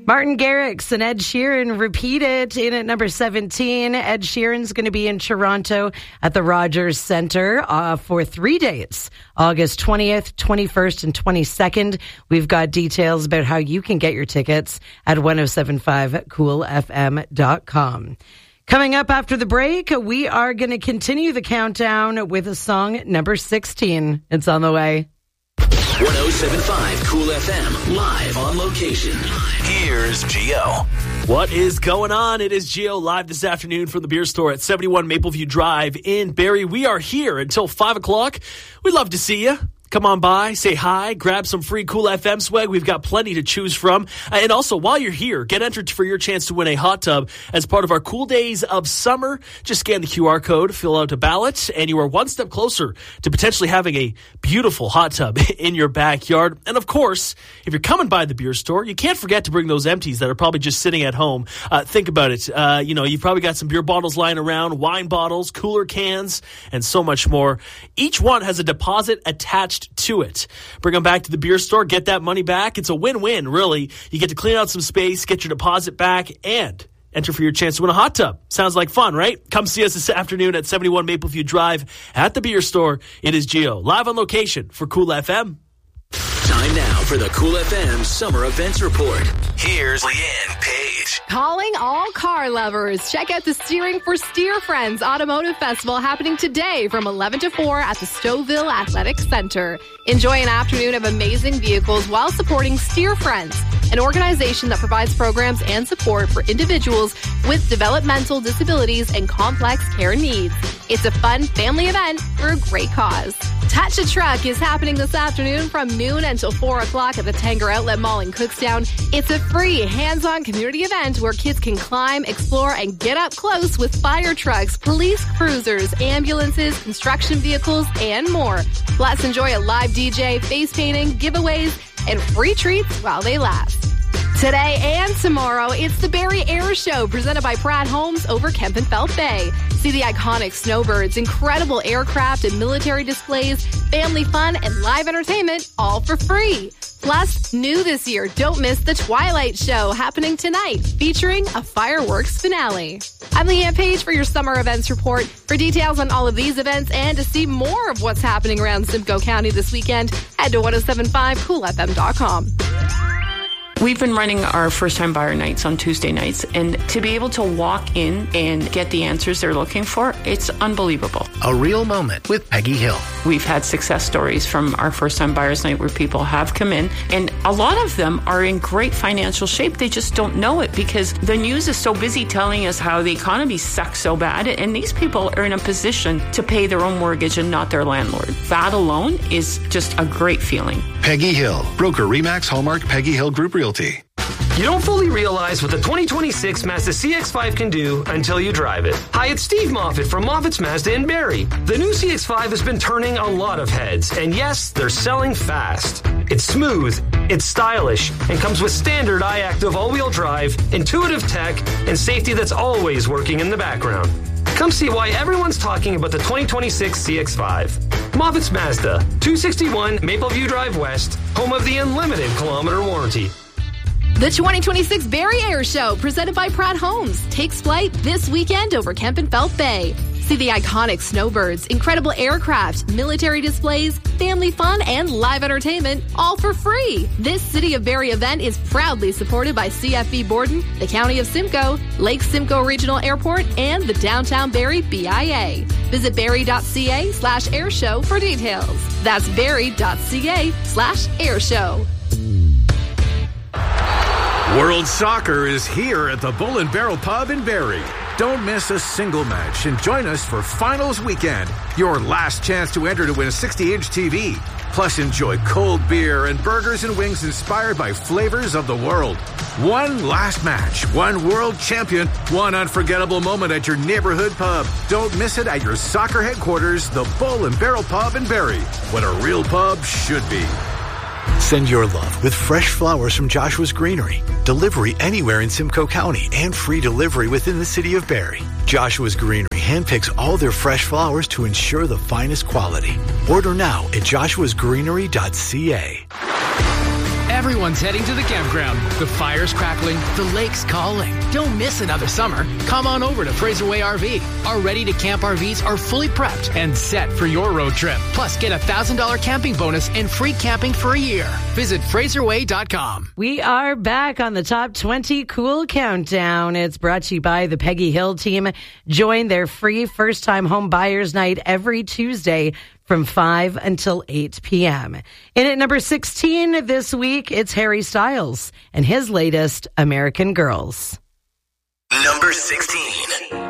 Martin Garrix and Ed Sheeran repeat it in at number 17. Ed Sheeran's going to be in Toronto at the Rogers Centre for 3 dates, August 20th, 21st, and 22nd. We've got details about how you can get your tickets at 1075coolfm.com. Coming up after the break, we are going to continue the countdown with a song number 16. It's on the way. 1075 Cool FM, live on location. Here's Gio. What is going on? It is Gio live this afternoon from the beer store at 71 Mapleview Drive in Barrie. We are here until 5 o'clock. We'd love to see you. Come on by, say hi, grab some free Cool FM swag. We've got plenty to choose from. And also, while you're here, get entered for your chance to win a hot tub as part of our Cool Days of Summer. Just scan the QR code, fill out a ballot, and you are one step closer to potentially having a beautiful hot tub in your backyard. And of course, if you're coming by the beer store, you can't forget to bring those empties that are probably just sitting at home. Think about it. You've probably got some beer bottles lying around, wine bottles, cooler cans, and so much more. Each one has a deposit attached to it. Bring them back to the beer store, get that money back. It's a win-win, really. You get to clean out some space, get your deposit back, and enter for your chance to win a hot tub. Sounds like fun, right? Come see us this afternoon at 71 Mapleview Drive at the beer store. It is Gio, live on location for Cool FM. Time now for the Cool FM Summer Events Report. Here's Leanne Page. Calling all car lovers. Check out the Steering for Steer Friends Automotive Festival happening today from 11 to 4 at the Stouffville Athletic Center. Enjoy an afternoon of amazing vehicles while supporting Steer Friends, an organization that provides programs and support for individuals with developmental disabilities and complex care needs. It's a fun family event for a great cause. Touch a Truck is happening this afternoon from noon until 4 o'clock at the Tanger Outlet Mall in Cookstown. It's a free, hands-on community event where kids can climb, explore, and get up close with fire trucks, police cruisers, ambulances, construction vehicles, and more. Plus, enjoy a live DJ, face painting, giveaways, and free treats while they last. Today and tomorrow, it's the Barrie Air Show presented by Pratt Homes over Kempenfelt Bay. See the iconic snowbirds, incredible aircraft and military displays, family fun, and live entertainment, all for free. Plus, new this year, don't miss the Twilight Show happening tonight, featuring a fireworks finale. I'm Leanne Page for your Summer Events Report. For details on all of these events and to see more of what's happening around Simcoe County this weekend, head to 1075coolfm.com. We've been running our first-time buyer nights on Tuesday nights, and to be able to walk in and get the answers they're looking for, it's unbelievable. A real moment with Peggy Hill. We've had success stories from our first-time buyers night where people have come in, and a lot of them are in great financial shape. They just don't know it because the news is so busy telling us how the economy sucks so bad, and these people are in a position to pay their own mortgage and not their landlord. That alone is just a great feeling. Peggy Hill, broker Remax Hallmark Peggy Hill Group Realty. You don't fully realize what the 2026 Mazda CX-5 can do until you drive it. Hi, it's Steve Moffitt from Moffitt's Mazda in Barrie. The new CX-5 has been turning a lot of heads, and yes, they're selling fast. It's smooth, it's stylish, and comes with standard iActive all-wheel drive, intuitive tech, and safety that's always working in the background. Come see why everyone's talking about the 2026 CX-5. Moffitt's Mazda, 261 Mapleview Drive West, home of the unlimited kilometer warranty. The 2026 Barrie Air Show, presented by Pratt Homes, takes flight this weekend over Kempenfelt Bay. See the iconic snowbirds, incredible aircraft, military displays, family fun, and live entertainment, all for free. This City of Barrie event is proudly supported by CFB Borden, the County of Simcoe, Lake Simcoe Regional Airport, and the Downtown Barrie BIA. Visit barrie.ca/airshow for details. That's barrie.ca/airshow. World Soccer is here at the Bull and Barrel Pub in Barrie. Don't miss a single match and join us for Finals Weekend, your last chance to enter to win a 60-inch TV. Plus, enjoy cold beer and burgers and wings inspired by flavors of the world. One last match, one world champion, one unforgettable moment at your neighborhood pub. Don't miss it at your soccer headquarters, the Bull and Barrel Pub in Barrie, what a real pub should be. Send your love with fresh flowers from Joshua's Greenery. Delivery anywhere in Simcoe County and free delivery within the city of Barrie. Joshua's Greenery handpicks all their fresh flowers to ensure the finest quality. Order now at joshuasgreenery.ca. Everyone's heading to the campground. The fire's crackling, the lake's calling. Don't miss another summer. Come on over to Fraser Way RV. Our ready-to-camp RVs are fully prepped and set for your road trip. Plus, get a $1,000 camping bonus and free camping for a year. Visit FraserWay.com. We are back on the Top 20 Cool Countdown. It's brought to you by the Peggy Hill team. Join their free first-time home buyers night every Tuesday from 5 until 8 p.m. In at number 16 this week, it's Harry Styles and his latest, American Girls. Number 16.